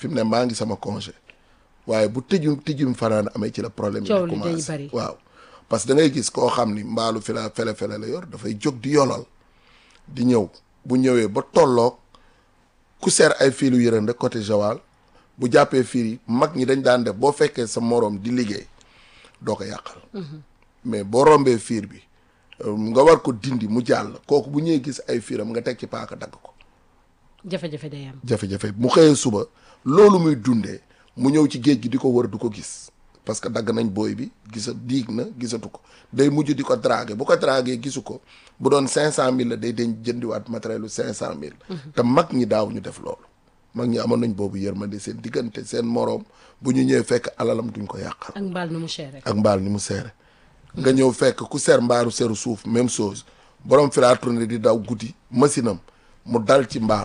fi mu ne maa ngi sama congé waaye bu tëjum fanaan amee ci la problème yi di commencé waaw parce que da ngay gis koo xam ni mbaalu fi la fele la yor dafay jóg di yolal di ñëw bu ñëwee ba tolloog ku seer ay fiilu yërën rek côté Joal bu jàppee fiir yi mag ñi dañ daan def boo fekkee sa moroom di liggéey doo ko yàqal mais boo rombee fiir bi nga war ko dindi mu jàll kooku bu ñëwee gis ay fiiram nga teg ci paaka dagg ko jafe-jafe day am jafe-jafe mu xëyee suba loolu muy dundee mu ñëw ci géej gi di ko wër du ko gis parce que dagg nañ booy bi diig na gisatu ko day mujj di ko draguer bu ko draguer gisu ko bu doon 500000 la day den jëndiwaat matériel 500000 te mag ñi daaw ñu def loolu mag ñi amoon nañ boobu yërmande seen diggante seen moroom bu ñu ñëwee fekk alalam duñ ko yàqal ak mbaal ni mu seere nga ñëw fekk ku ser mbaaru seru suuf même chose borom fi laa tourné di daw guddi machine am mu dal ci mbaal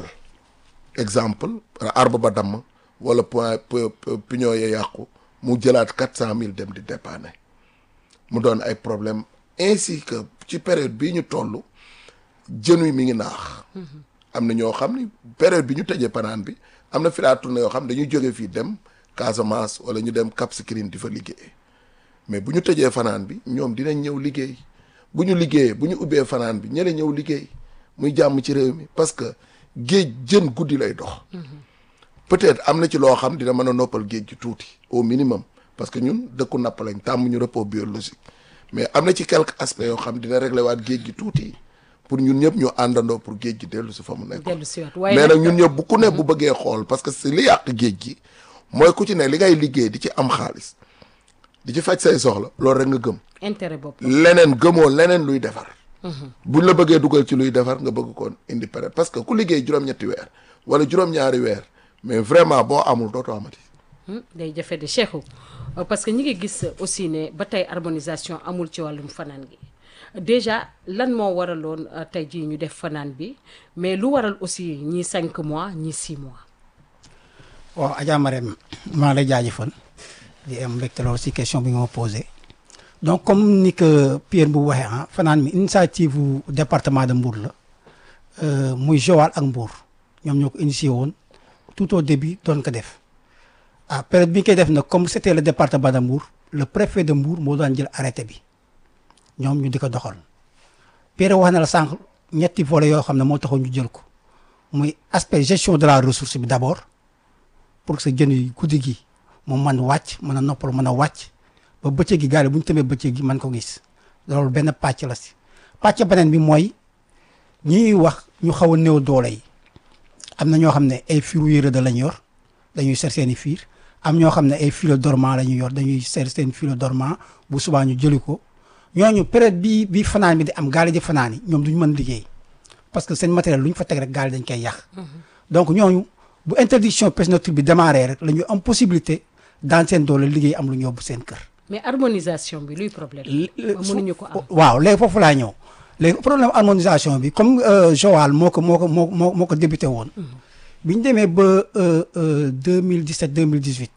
exemple arbre ba damm wala pignon ya yàqu mu jëlaat 400000 dem di dépanner mu doon ay problème ainsi que ci période bii ñu toll jën wi mi ngi naax am na ñoo xam ni période bi ñu tëjee panaan bi am na fi laa tourné yoo xam dañuy jóge fii dem Casamance wala ñu dem Cap Skirring di fa liggéey mais bu ñu tëjee fanaan bi ñoom dinañ ñëw liggéey bu ñu liggéeyee bu ñu ubbee fanaan bi ñële ñëw liggéey muy jàmm ci réew mi parce que géej jën guddi lay dox peut-être am na ci loo xam dina mën a noppal géej gi tuuti au minimum parce que ñun dëkku napp lañ tàmm ñu repos biologique mais am na ci quelques aspects yoo xam dina réglé waat géej gi tuuti pour ñun ñëpp ñu àndandoo pour géej gi dellu si fa mu nekk mais nag ñun ñëpp bu ku ne bu bëggee xool parce que si li yàq géej gi mooy ku ci ne li ngay liggéey di ci am xaalis di ci faj say soxla loolu rek nga gëm intérêt bopp leneen gëmoo leneen luy defar buñ la bëggee dugal ci luy defar nga bëgg koon indi période parce que ku liggéey juróom-ñetti weer wala juróom-ñaari weer mais vraiment boo amul dootoo amati day jafe de Cheikhou parce que ñi ngi gis aussi ne ba tey harmonisation amul ci wàllum fanaan gi déjà lan moo waraloon tey jii ñu def fanaan bi mais lu waral aussi ñii 5 mois ñii 6 mois waaw Adja Marème maa lay jaajëfal di am mbégte lool si question bi nga ma posé donc comme ni que Pierre bu waxee fanaan mi initiative bu département de Mbour la muy Joal ak Mbour ñoom ñoo ko initié woon tout au début doon ko def période bi ñu koy def nag comme c'était le département de Mbour le préfet de Mbour moo daan jël arrêté bi ñoom ñu di ko doxal Pierre wax na la sànq ñetti volets yoo xam ne moo taxoon ñu jël ko muy aspect gestion de la ressource bi d'abord pour que sa jën yi guddi gi moom mën wàcc mën a noppal mën a wàcc ba bëccëg gi gaale bu ñu tëmee bëccëg gi mën ko gis loolu benn pàcc la si pàcc beneen bi mooy ñuy wax ñu xaw a néew doole yi am na ñoo xam ne ay firu yére da lañ yor dañuy ser seen i fiir am ñoo xam ne ay filo dormant la ñuy yor dañuy ser seen filo dormant bu subaa ñu jëli ko ñooñu période bi fanaan bi di am gaale di fanaan yi ñoom duñu mën liggéey parce que seen matériel lu ñu fa teg rek gaale dañ koy yàq donc ñooñu bu interdiction pêche nocturne bi démarré rek la ñu am possibilité daan seen doole liggéey am lu ñu yóbbu seen kër. mais harmonisation bi luy problème mënuñu ko am. waaw léegi foofu laa ñëw léegi problème harmonisation bi comme Joal moo ko débuté woon. bi ñu demee ba 2017 2018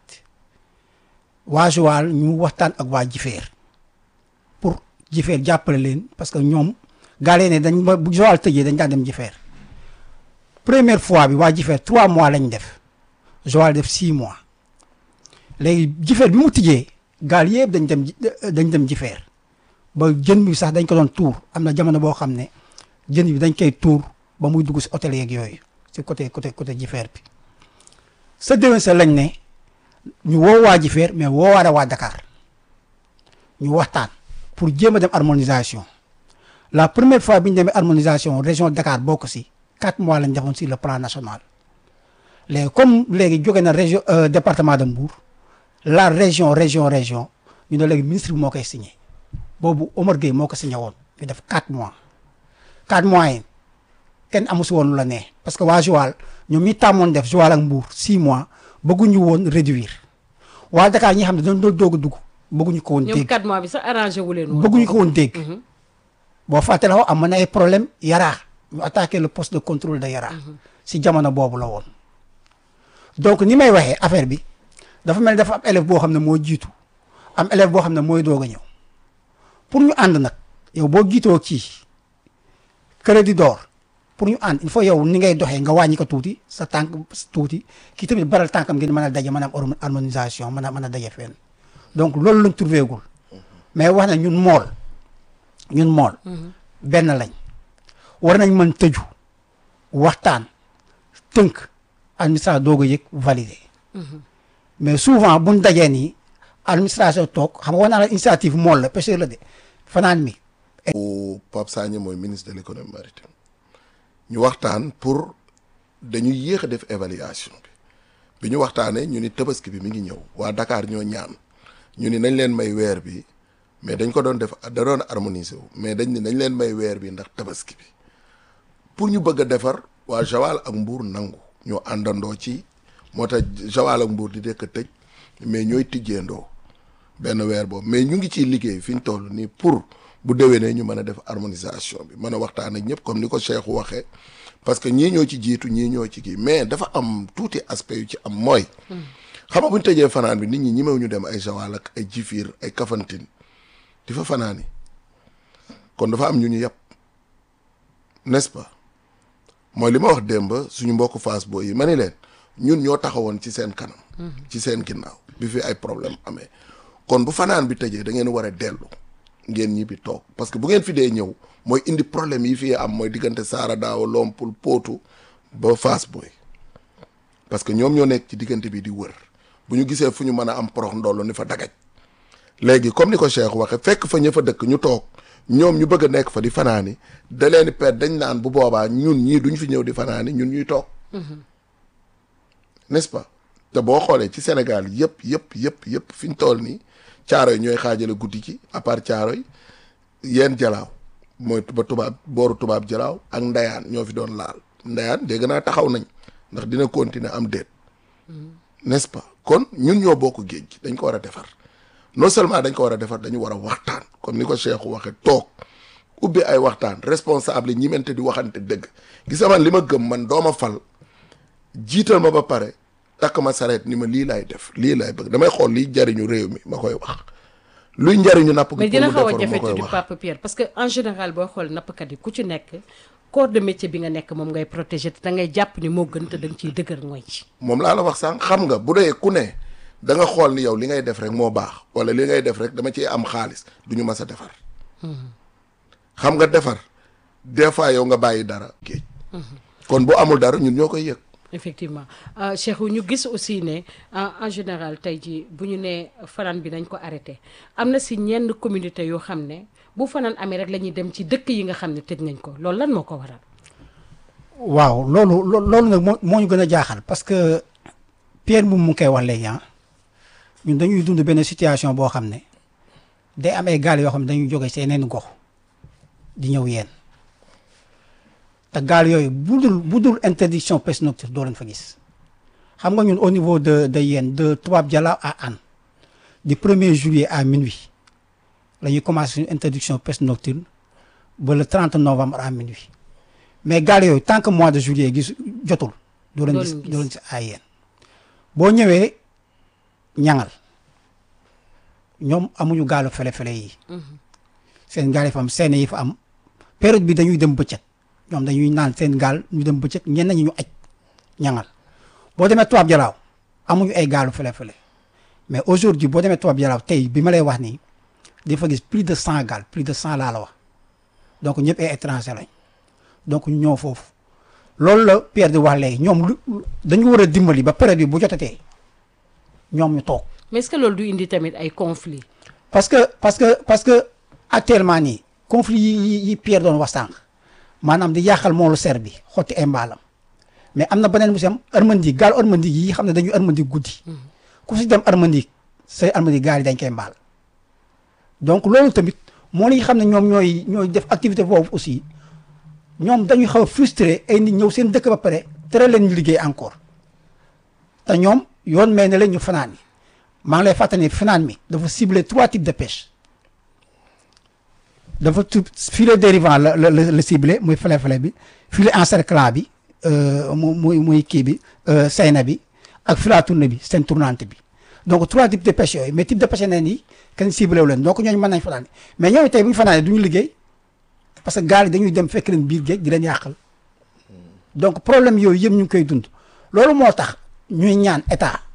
waa Joal ñu waxtaan ak waa Jifeer pour Jifeer jàppale leen parce que ñoom gaale ne dañ ba bu Joal tëjee dañ daan dem Jifeer. première fois bi waa Jifeer 3 mois lañ def Joal def 6 mois léegi Jifeer bi mu tijjee gaal yëpp dañ dem Jifeer ba jën bi sax dañ ko doon tuur am na jamono boo xam ne jën bi dañ koy tuur ba muy dugg si hôtel yeeg yooyu si côté Jifeer bi sa déwén sa lañ ne ñu woo waa Jifeer mais woowaale waa Dakar ñu waxtaan pour jéem a dem harmonisation la première fois bi ñu demee harmonisation région Dakar bokk si 4 mois lañ defoon sur le plan national léegi comme léegi jóge na région département de Mbour la région ñu ne léegi ministre bi moo koy signé boobu Omar Gueye moo ko signé woon ñu def 4 mois 4 mois yi kenn amu si woon lu la nee parce que waa Joal ñoom ñi tàmmoon def Joal ak Mbour 6 mois bëgguñu woon réduire waa Dakar ñi xam ne dañu doon doog a dugg bëgguñu ko woon dégg. ñoom 4 mois bi sax arrangé wu leen woon. bëgguñu ko woon dégg. boo fàttalikoo am na ay problème Yara ñu attaqué le poste de contrôle de Yara. si jamono boobu la woon. donc ni may waxee affaire bi dafa mel ni dafa am élève boo xam ne moo jiitu am élève boo xam ne mooy doog a ñëw pour ñu ànd nag yow boo jiitoo kii crédit d'or pour ñu ànd il faut yow ni ngay doxee nga wàññi ko tuuti sa tànk tuuti kii tamit baral tànkam ngeen mën a daje mën a am harmonisation mën a daje fenn donc loolu lañ trouvé gul mais wax na ñun mool benn lañ war nañ mën tëju waxtaan tënk administration doog a yëg validé mais souvent buñ dajee nii administration toog xam nga wax naa la initiative mool la pêcheur la de fanaan mi Pape Sagna mooy ministre de l'économie maritime ñu waxtaan pour dañuy yéex a def évaluation bi ñu waxtaanee ñu ni tabaski bi mi ngi ñëw waa Dakar ñoo ñaan ñu ni nañ leen may weer bi mais dañ ko doon def da doon harmoniser wu mais dañ ni nañ leen may weer bi ndax tabaski bi pour ñu bëgg a defar waa Joal ak Mbour nangu ñoo àndandoo ci moo tax Joal ak Mbour di dekk tëj mais ñooy tijjeendoo benn weer boobu mais ñu ngi ciy liggéey fi ñu toll nii pour bu déwénee ñu mën a def harmonisation bi mën a waxtaan ak ñëpp comme ni ko Cheikh waxee parce que ñii ñoo ci jiitu ñii ñoo ci kii mais dafa am tuuti aspect yu ci am mooy xam nga bu ñu tëjee fanaan bi nit ñi ñimew ñu dem ay Joal ak ay Jifir ay Kafountine di fa fanaani kon dafa am ñu ñu yàpp n'est-ce pas mooy li ma wax démb suñu mbokku Fass Boy yi ma ni leen ñun ñoo taxawoon ci seen kanam ci seen ginnaaw bi fi ay problème amee kon bu fanaan bi tëjee da ngeen war a dellu ngeen ñibbi toog parce que bu ngeen fi dee ñëw mooy indi problème yi fii am mooy diggante Saara Daawa Lompul Potou ba Fass Boy parce que ñoom ñoo nekk ci diggante bi di wër bu ñu gisee fu ñu mën a am porox ndollu ni fa dagaj léegi comme ni ko Cheikh waxe fekk fa ña fa dëkk ñu toog ñoom ñu bëgg a nekk fa di fanaani da leen di perte dañ naan bu boobaa ñun ñii duñ fi ñëw di fanaani ñun ñuy toog n'est-ce pas te boo xoolee ci Sénégal yëpp fi ñu toll nii caaro yi ñooy xaajale guddi ci à part caaro yi yeen jalaaw mooy ba tubaab booru tubaab jalaaw ak ndayaan ñoo fi doon laal ndayaan dégg naa taxaw nañ ndax dina continuer am déet n'est-ce pas kon ñun ñoo bokk géej gi dañ ko war a defar non seulement dañ ko war a defar dañu war a waxtaan comme ni ko Cheikh waxe toog ubbi ay waxtaan responsable ñi mente di waxante dëgg gis man li ma gëm man dooma fal jiital ma ba pare takk ma sareet ni ma lii laay def lii laay bëgg damay xool liy jariñu réew mi ma koy wax luy njariñu napp mais dina xaw a jafe tuuti Papa Pierre parce que en général boo xool nappkat yi ku ci nekk corps de métier bi nga nekk moom ngay protéger te da ngay jàpp ni moo gën te da nga ciy dëgër mooy ci moom laa la wax sànq xam nga bu dee ku ne da nga xool ni yow li ngay def rek moo baax wala li ngay def rek dama ciy am xaalis du ñu mas a defar xam nga defar des fois yow nga bàyyi dara géej kon bu amul dara ñun ñoo koy yëg effectivement Cheikh ñu gis aussi ne en général tey jii bu ñu nee fanaan bi nañ ko arrêté am na si ñenn communauté yoo xam ne bu fanaan amee rek la ñuy dem ci dëkk yi nga xam ne tëj nañ ko loolu lan moo ko waral. waaw loolu nag moo ñu gën a jaaxal parce que Pierre mu ngi koy wax léegi ñun dañuy dund benn situation boo xam ne day am ay gaal yoo xam ne dañuy jóge ci yeneen gox di ñëw yéen te gaal yooyu bu dul interdiction pêche nocturne doo leen fa gis xam nga ñun au niveau de yéen de Toubab Dialaw à Hann du 1er juillet à minuit la ñuy commencé suñu interdiction pêche nocturne ba le 30 novembre à minuit mais gaal yooyu tant que mois de juillet gis jotul doo leen gis à yéen boo ñëwee ñangal ñoom amuñu gaalu fele-fele yi seen gaal yi fa am seen yi fa am période bi dañuy dem bëccëg ñoom dañuy naan seen gaal ñu dem bëccëg ñenn ñi ñu aj ñangal boo demee Toubab Dialaw amuñu ay gaalu fele-fele mais aujourd'hui boo demee Toubab Dialaw tey bi ma lay wax nii di fa gis plus de 100 gaal plus de 100 laa la wax donc ñëpp ay étranger lañ donc ñu ñëw foofu loolu la Pierre di wax léegi ñoom dañu war a dimbali ba période bi bu jotatee ñoom ñu toog. mais est-ce que loolu du indi tamit ay conflits. parce que actuellement nii conflit yi Pierre doon wax sànq maanaam di yàqal moolu ser bi xotti ay mbaalam mais am na beneen monsieur am armandi gaal armandi yi xam ne dañuy armandi guddi. ku si dem armandi say armandi gaal yi dañ koy mbaal. donc loolu tamit moo li xam ne ñoom ñooy def activité boobu aussi ñoom dañuy xaw a frustré ay nit ñëw seen dëkk ba pare tere leen ñu liggéey encore te ñoom yoon may na leen ñu fanaan yi maa ngi lay fàttali fanaan mi dafa ciblé 3 types de pêche dafa filet dérivant la ciblé muy fele-fele bi filet encerclant bi muy kii bi sayna bi ak filet à tourner bi seen tournante bi donc 3 types de pêche yooyu mais type de pêche neen yi kenn ciblé wu leen donc ñooñu mën nañ fanaan mais ñooñu tey bu ñu fanaanee du ñu liggéey parce que gaal yi dañuy dem fekk leen biir géej di leen yàqal donc problème yooyu yëpp ñu ngi koy dund loolu moo tax ñuy ñaan état